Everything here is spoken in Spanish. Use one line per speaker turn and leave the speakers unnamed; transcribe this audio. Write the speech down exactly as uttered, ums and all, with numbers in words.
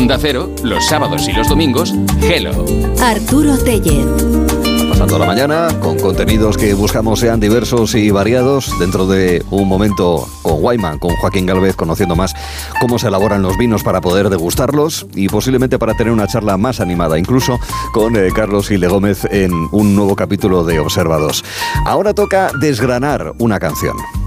Onda Cero, los sábados y los domingos, Hello.
Arturo Tellez.
Pasando la mañana con contenidos que buscamos sean diversos y variados. Dentro de un momento con Guayman, con Joaquín Gálvez, conociendo más cómo se elaboran los vinos para poder degustarlos y posiblemente para tener una charla más animada, incluso con eh, Carlos Ile Gómez en un nuevo capítulo de Observa dos. Ahora toca desgranar una canción.